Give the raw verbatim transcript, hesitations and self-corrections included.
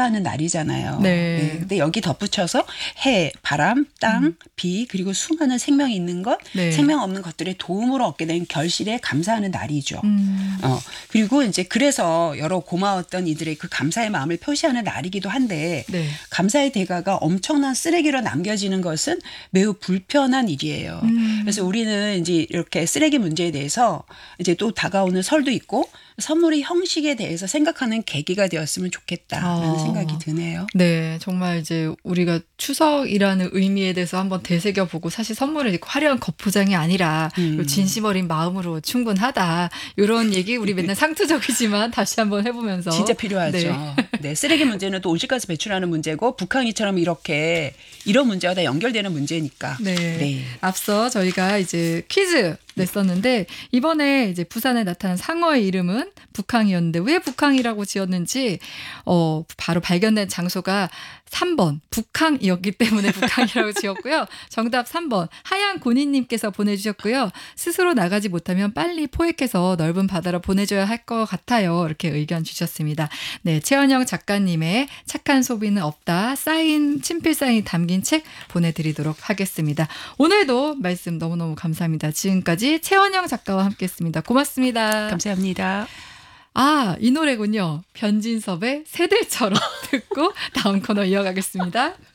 감사하는 날이잖아요. 네. 네. 근데 여기 덧붙여서 해, 바람, 땅, 음. 비 그리고 수많은 생명이 있는 것, 네. 생명 없는 것들의 도움으로 얻게 된 결실에 감사하는 날이죠. 음. 어, 그리고 이제 그래서 여러 고마웠던 이들의 그 감사의 마음을 표시하는 날이기도 한데 네. 감사의 대가가 엄청난 쓰레기로 남겨지는 것은 매우 불편한 일이에요. 음. 그래서 우리는 이제 이렇게 쓰레기 문제에 대해서 이제 또 다가오는 설도 있고 선물의 형식에 대해서 생각하는 계기가 되었으면 좋겠다라는 어. 생각이 드네요. 네, 정말 이제 우리가 추석이라는 의미에 대해서 한번 되새겨보고 사실 선물을 화려한 겉포장이 아니라 음. 진심 어린 마음으로 충분하다. 이런 얘기 우리 맨날 상투적이지만 다시 한번 해보면서 진짜 필요하죠. 네. 네, 쓰레기 문제는 또 온실가스 배출하는 문제고 북한이처럼 이렇게 이런 문제와 다 연결되는 문제니까. 네. 네. 앞서 저희가 이제 퀴즈 냈었는데 이번에 이제 부산에 나타난 상어의 이름은 북항이었는데 왜 북항이라고 지었는지 어 바로 발견된 장소가 삼 번 북항이었기 때문에 북항이라고 지었고요. 정답 삼 번 하얀 고니님께서 보내주셨고요. 스스로 나가지 못하면 빨리 포획해서 넓은 바다로 보내줘야 할 것 같아요. 이렇게 의견 주셨습니다. 네, 최원영 작가님의 착한 소비는 없다. 사인 친필 사인이 담긴 책 보내드리도록 하겠습니다. 오늘도 말씀 너무너무 감사합니다. 지금까지 최원영 작가와 함께했습니다. 고맙습니다. 감사합니다. 아, 이 노래군요. 변진섭의 새들처럼 듣고 다음 코너 이어가겠습니다.